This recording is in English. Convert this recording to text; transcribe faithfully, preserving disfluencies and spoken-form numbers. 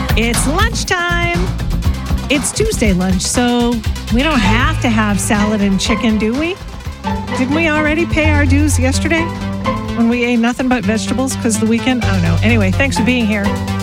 It's lunchtime. It's Tuesday lunch, so we don't have to have salad and chicken, do we? Didn't we already pay our dues yesterday when we ate nothing but vegetables because the weekend? I don't know. Anyway, thanks for being here.